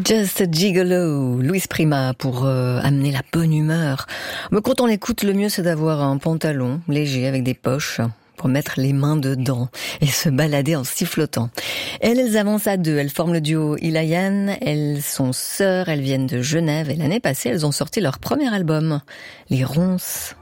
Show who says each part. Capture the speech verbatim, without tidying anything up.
Speaker 1: Just a Gigolo, Louis Prima, pour euh, amener la bonne humeur. Mais quand on l'écoute, le mieux c'est d'avoir un pantalon léger avec des poches pour mettre les mains dedans et se balader en sifflotant. Elles, elles avancent à deux, elles forment le duo Ilayan, elles sont sœurs, elles viennent de Genève et l'année passée, elles ont sorti leur premier album, Les Ronces.